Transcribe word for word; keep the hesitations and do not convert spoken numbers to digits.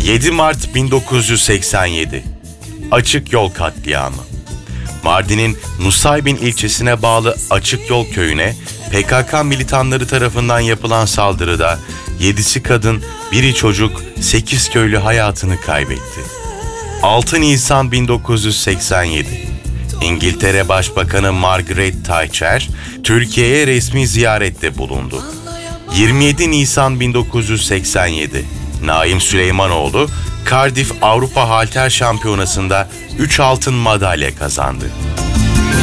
yedi Mart bin dokuz yüz seksen yedi. Açık Yol Katliamı. Mardin'in Nusaybin ilçesine bağlı Açık Yol köyüne P K K militanları tarafından yapılan saldırıda yedisi kadın, biri çocuk, sekiz köylü hayatını kaybetti. altı Nisan bin dokuz yüz seksen yedi. İngiltere Başbakanı Margaret Thatcher Türkiye'ye resmi ziyarette bulundu. yirmi yedi Nisan bin dokuz yüz seksen yedi. Naim Süleymanoğlu Cardiff Avrupa Halter Şampiyonası'nda üç altın madalya kazandı.